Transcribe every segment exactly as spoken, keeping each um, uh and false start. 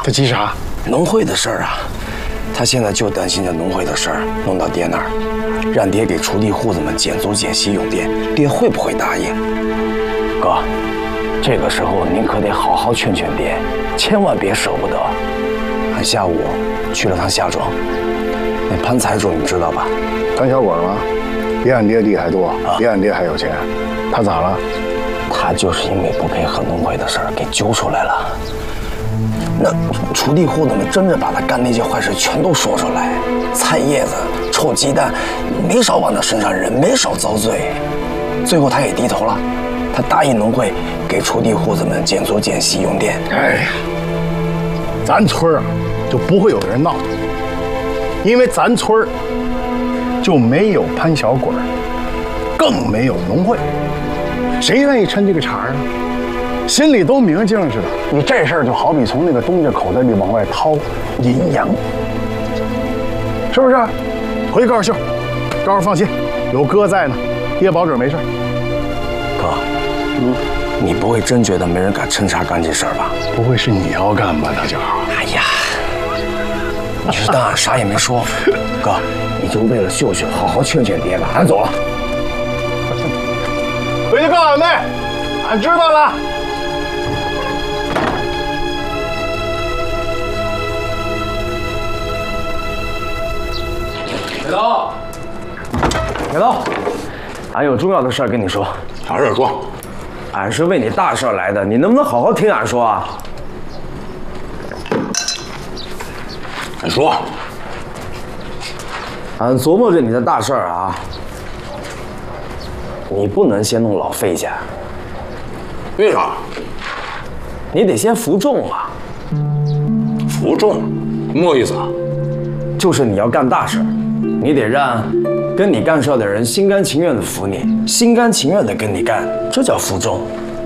他急啥？ 农会的事儿啊，他现在就担心这农会的事儿弄到爹那儿，让爹给锄地户子们减租减息用电，爹会不会答应？哥，这个时候您可得好好劝劝爹，千万别舍不得。俺下午去了趟夏庄，那潘财主你知道吧？ 潘小果吗？比俺爹地还多，比俺爹还有钱。他咋了？ 他就是因为不配合农会的事儿给揪出来了。那锄地户子们真的把他干那些坏事全都说出来，菜叶子、臭鸡蛋，没少往他身上扔，没少遭罪。最后他也低头了，他答应农会给锄地户子们减租减息用电。 哎呀，咱村啊就不会有人闹，因为咱村就没有潘小鬼，更没有农会，谁愿意抻这个茬啊？心里都明镜似的。你这事儿就好比从那个东家口袋里往外掏银洋，是不是？回去告诉秀，告诉放心，有哥在呢，爹保准没事。 哥，嗯，你不会真觉得没人敢抻茬干这事儿吧？ 不会是你要干吧，那就好。 哎呀，你是当俺啥也没说。哥，你就为了秀秀，好好劝劝爹吧。俺走了。 回去告诉俺妹，俺知道了。 铁头，铁头，俺有重要的事儿跟你说。 啥事儿说？ 俺是为你大事来的，你能不能好好听俺说啊？ 你说。 俺琢磨着你的大事儿啊，你不能先弄老费家。 为啥？ 你得先服众啊。 服众？什么意思啊？ 就是你要干大事，你得让跟你干事的人心甘情愿的服你，心甘情愿的跟你干，这叫服众。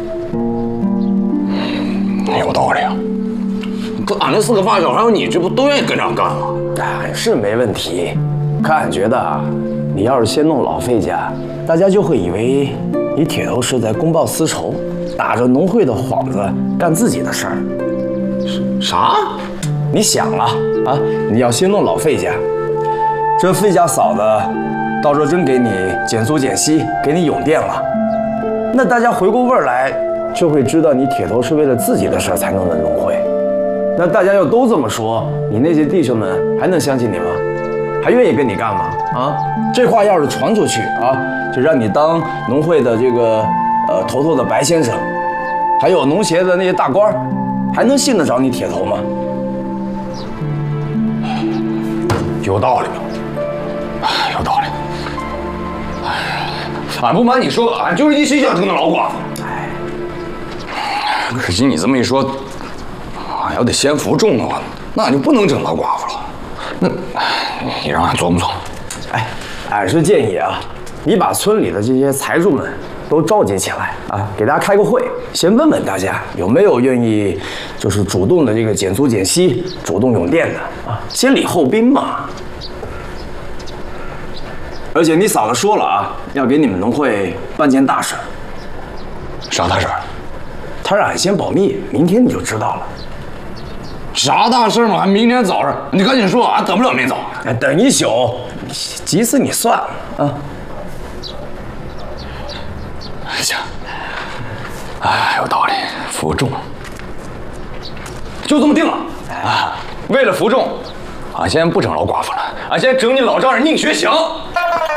有道理啊。 可俺那四个发小还有你，这不都愿意跟着俺干吗？ 哎，是没问题。可俺觉得啊，你要是先弄老费家，大家就会以为你铁头是在公报私仇，打着农会的幌子干自己的事儿。 啥？ 你想啊啊！你要先弄老费家，这费家嫂子到时候真给你减租减息，给你涌电了，那大家回过味儿来，就会知道你铁头是为了自己的事儿才弄的农会。那大家要都这么说，你那些弟兄们还能相信你吗？还愿意跟你干吗？啊，这话要是传出去啊，就让你当农会的这个呃头头的白先生，还有农协的那些大官，还能信得着你铁头吗？ 有道理，有道理。俺不瞒你说，俺就是一心想成那老寡妇。哎，可惜你这么一说，俺要得先服众的话，那俺就不能整老寡妇了。那，你让俺琢磨琢磨。 哎，俺是建议啊，你把村里的这些财主们都召集起来啊，给大家开个会，先问问大家有没有愿意，就是主动的这个减租减息、主动涌电的啊，先礼后兵嘛。而且你嫂子说了啊，要给你们农会办件大事。 啥大事？ 她让俺先保密，明天你就知道了。 啥大事嘛？还明天早上，你赶紧说，俺等不了明早。 哎，等一宿，急死你算了啊！ 行，哎，有道理，服众，就这么定了啊！为了服众，俺先不整老寡妇了，俺先整你老丈人宁学祥。